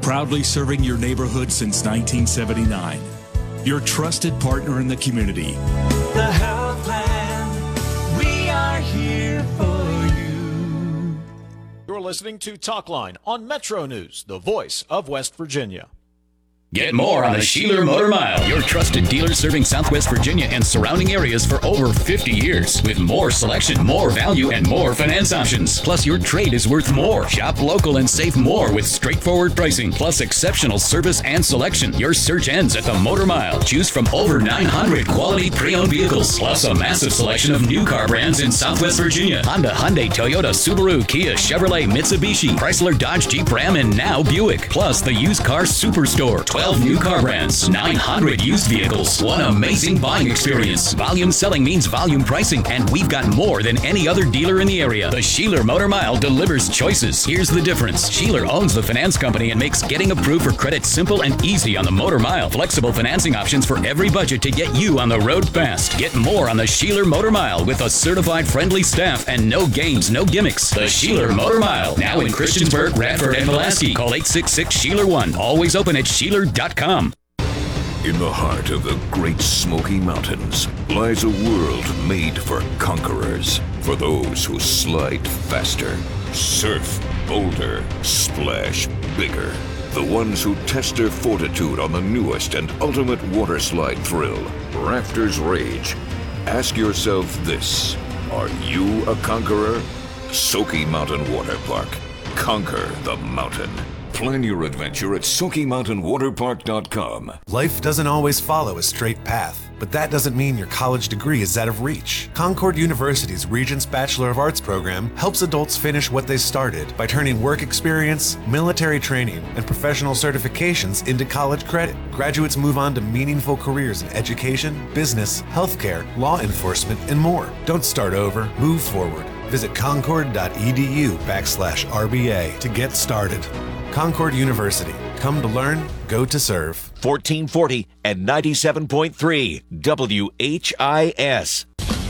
proudly serving your neighborhood since 1979. Your trusted partner in the community. The Health Plan, we are here for you. You're listening to Talkline on Metro News, the voice of West Virginia. Get more on the Sheeler Motor Mile, your trusted dealer serving Southwest Virginia and surrounding areas for over 50 years. With more selection, more value, and more finance options. Plus, your trade is worth more. Shop local and save more with straightforward pricing, plus exceptional service and selection. Your search ends at the Motor Mile. Choose from over 900 quality pre-owned vehicles, plus a massive selection of new car brands in Southwest Virginia. Honda, Hyundai, Toyota, Subaru, Kia, Chevrolet, Mitsubishi, Chrysler, Dodge, Jeep, Ram, and now Buick. Plus, the used car superstore. 12 new car brands, 900 used vehicles. One amazing buying experience. Volume selling means volume pricing, and we've got more than any other dealer in the area. The Sheeler Motor Mile delivers choices. Here's the difference. Sheeler owns the finance company and makes getting approved for credit simple and easy on the Motor Mile. Flexible financing options for every budget to get you on the road fast. Get more on the Sheeler Motor Mile with a certified friendly staff and no games, no gimmicks. The Sheeler Motor Mile, now in Christiansburg, Radford, and Pulaski. Call 866-SHEELER1. Always open at Sheeler.com. In the heart of the Great Smoky Mountains lies a world made for conquerors, for those who slide faster, surf bolder, splash bigger, the ones who test their fortitude on the newest and ultimate water slide thrill, Rafters Rage. Ask yourself this: are you a conqueror? Smoky Mountain Water Park. Conquer the mountain. Plan your adventure at SmokyMountainWaterPark.com. Life doesn't always follow a straight path, but that doesn't mean your college degree is out of reach. Concord University's Regents Bachelor of Arts program helps adults finish what they started by turning work experience, military training, and professional certifications into college credit. Graduates move on to meaningful careers in education, business, healthcare, law enforcement, and more. Don't start over, move forward. Visit concord.edu/RBA to get started. Concord University. Come to learn, go to serve. 1440 and 97.3 WHIS.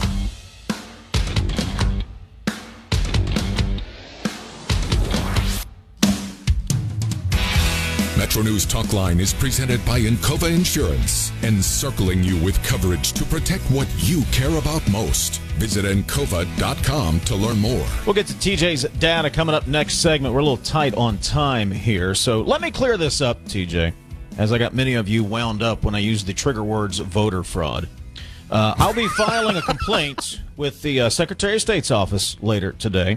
Metro News Talkline is presented by Encova Insurance, encircling you with coverage to protect what you care about most. Visit Encova.com to learn more. We'll get to TJ's data coming up next segment. We're a little tight on time here, so let me clear this up, TJ, as I got many of you wound up when I used the trigger words voter fraud. I'll be filing a complaint with the Secretary of State's office later today.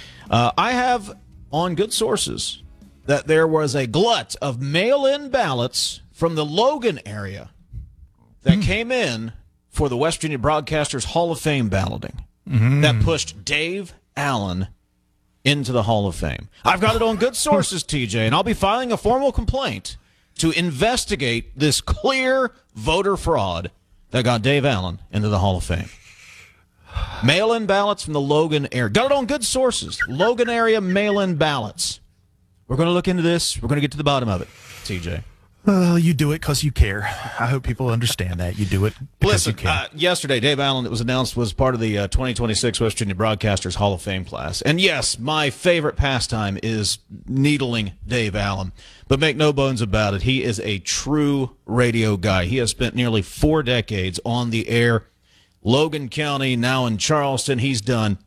I have on good sources that there was a glut of mail-in ballots from the Logan area that came in for the West Virginia Broadcasters Hall of Fame balloting that pushed Dave Allen into the Hall of Fame. I've got it on good sources, TJ, and I'll be filing a formal complaint to investigate this clear voter fraud that got Dave Allen into the Hall of Fame. Mail-in ballots from the Logan area. Got it on good sources. Logan area mail-in ballots. We're going to look into this. We're going to get to the bottom of it, TJ. Well, you do it because you care. I hope people understand that. You do it because you care. Yesterday, Dave Allen, it was announced, was part of the 2026 West Virginia Broadcasters Hall of Fame class. And yes, my favorite pastime is needling Dave Allen. But make no bones about it, he is a true radio guy. He has spent nearly 4 decades on the air. Logan County, now in Charleston, he's been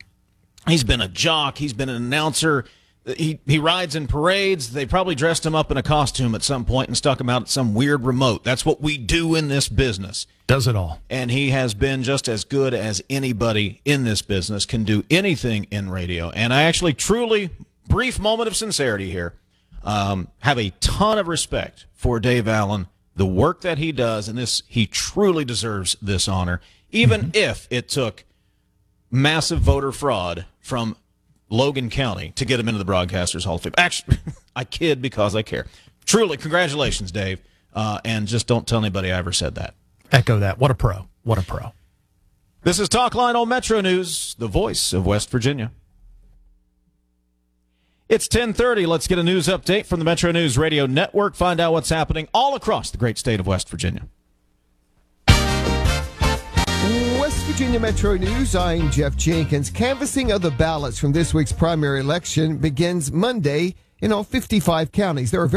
a jock. He's been an announcer. He rides in parades. They probably dressed him up in a costume at some point and stuck him out at some weird remote. That's what we do in this business. Does it all. And he has been just as good as anybody in this business, can do anything in radio. And I actually truly, brief moment of sincerity here, have a ton of respect for Dave Allen, the work that he does, and he truly deserves this honor, even if it took massive voter fraud from Logan County to get him into the Broadcasters Hall of Fame. Actually, I kid because I care. Truly, congratulations, Dave. And just don't tell anybody I ever said that. Echo that. What a pro. What a pro. This is Talkline on Metro News, the voice of West Virginia. It's 10:30. Let's get a news update from the Metro News Radio Network. Find out what's happening all across the great state of West Virginia. West Virginia Metro News, I'm Jeff Jenkins. Canvassing of the ballots from this week's primary election begins Monday in all 55 counties. There are